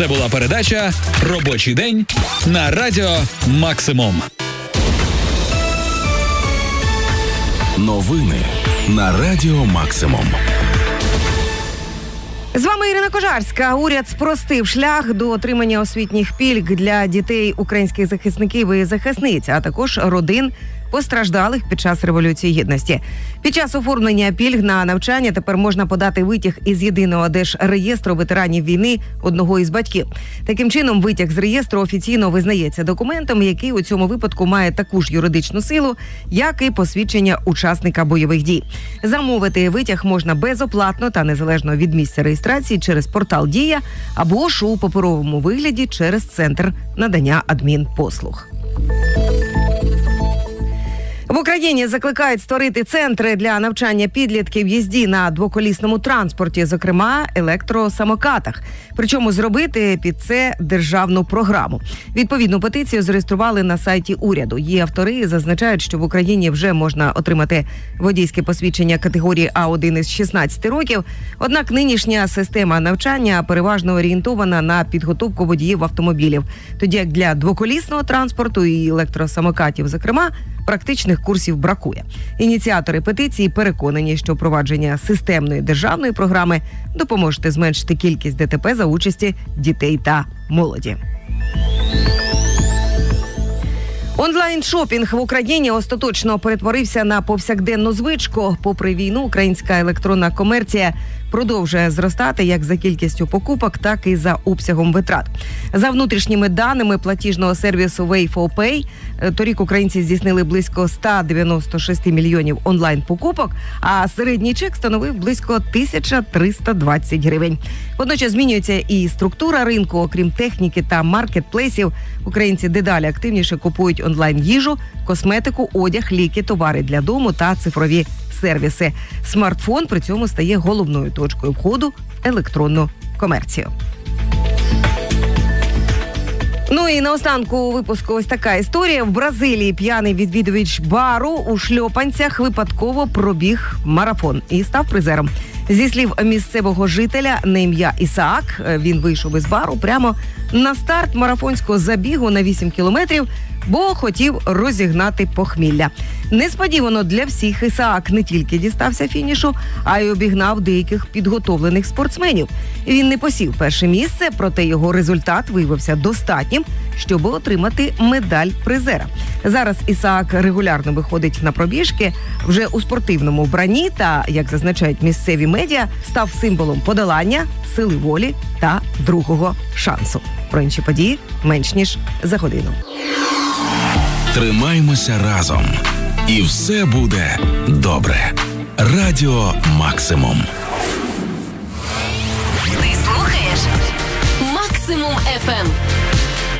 Це була передача «Робочий день» на Радіо Максимум. Новини на Радіо Максимум. З вами Ірина Кожарська. Уряд спростив шлях до отримання освітніх пільг для дітей українських захисників і захисниць, а також родин постраждалих під час Революції Гідності. Під час оформлення пільг на навчання тепер можна подати витяг із єдиного держреєстру ветеранів війни одного із батьків. Таким чином, витяг з реєстру офіційно визнається документом, який у цьому випадку має таку ж юридичну силу, як і посвідчення учасника бойових дій. Замовити витяг можна безоплатно та незалежно від місця реєстрації через портал «Дія» або ж у паперовому вигляді через Центр надання адмінпослуг. В Україні закликають створити центри для навчання підлітків їзді на двоколісному транспорті, зокрема електросамокатах. Причому зробити під це державну програму. Відповідну петицію зареєстрували на сайті уряду. Її автори зазначають, що в Україні вже можна отримати водійське посвідчення категорії А1 із 16 років. Однак нинішня система навчання переважно орієнтована на підготовку водіїв автомобілів. Тоді як для двоколісного транспорту і електросамокатів, зокрема, практичних курсів бракує. Ініціатори петиції переконані, що впровадження системної державної програми допоможе зменшити кількість ДТП за участі дітей та молоді. Онлайн-шопінг в Україні остаточно перетворився на повсякденну звичку. Попри війну, українська електронна комерція продовжує зростати як за кількістю покупок, так і за обсягом витрат. За внутрішніми даними платіжного сервісу Way4Pay, торік українці здійснили близько 196 мільйонів онлайн-покупок, а середній чек становив близько 1320 гривень. Водночас змінюється і структура ринку. Окрім техніки та маркетплейсів, українці дедалі активніше купують онлайн-їжу, косметику, одяг, ліки, товари для дому та цифрові сервіси. Смартфон при цьому стає головною точкою входу в електронну комерцію. Ну і наостанку у випуску ось така історія. В Бразилії п'яний відвідувач бару у шльопанцях випадково пробіг марафон і став призером. Зі слів місцевого жителя на ім'я Ісаак, він вийшов із бару прямо на старт марафонського забігу на 8 кілометрів, бо хотів розігнати похмілля. Несподівано для всіх Ісаак не тільки дістався фінішу, а й обігнав деяких підготовлених спортсменів. Він не посів перше місце, проте його результат виявився достатнім, щоб отримати медаль призера. Зараз Ісаак регулярно виходить на пробіжки вже у спортивному вбранні та, як зазначають місцеві медіа, став символом подолання, сили волі та другого шансу. Про інші події менш ніж за годину. Тримаймося разом. І все буде добре. Радіо Максимум. Ти слухаєш Максимум FM.